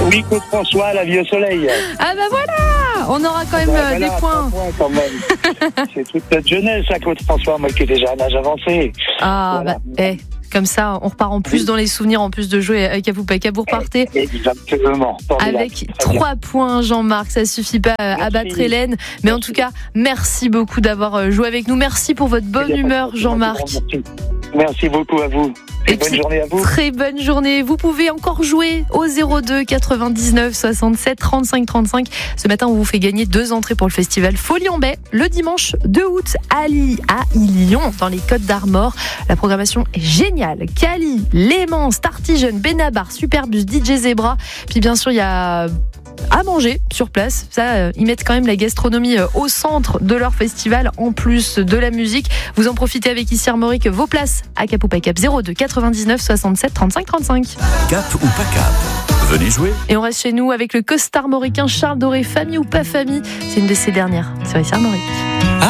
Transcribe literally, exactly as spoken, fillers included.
Oui, Claude François, la vie au soleil. Ah bah voilà, on aura quand même Ouais, euh, voilà, des points. points quand même. C'est toute notre jeunesse, ça, Claude François, moi qui ai déjà un âge avancé. Ah Voilà. bah, eh, comme ça, on repart en plus Oui. dans les souvenirs, en plus de jouer avec Kapoupa. Vous repartez Exactement. Formidable. avec Très bien. trois points, Jean-Marc. Ça suffit pas à Merci. battre Hélène. Mais en Merci. tout cas, merci beaucoup d'avoir euh, joué avec nous. Merci pour votre bonne Il y a pas de humeur, souci, Jean-Marc. merci. Merci beaucoup à vous. Et Et bonne puis, journée à vous. Très bonne journée. Vous pouvez encore jouer au zéro deux quatre-vingt-dix-neuf soixante-sept trente-cinq trente-cinq. Ce matin, on vous fait gagner deux entrées pour le festival Folie en Baie le dimanche deux août à Lille, à Lyon, dans les Côtes d'Armor. La programmation est géniale. Cali, Léman, Startigen, Benabar, Superbus, D J Zebra. Puis bien sûr, il y a à manger sur place. Ça, euh, ils mettent quand même la gastronomie euh, au centre de leur festival, en plus de la musique. Vous en profitez avec ici Armorique. Vos places à Cap ou pas Cap, zéro deux quatre-vingt-dix-neuf soixante-sept trente-cinq trente-cinq. Cap ou pas cap, venez jouer. Et on reste chez nous avec le costard armoricain Charles Doré, famille ou pas famille. C'est une de ces dernières sur ici Armorique.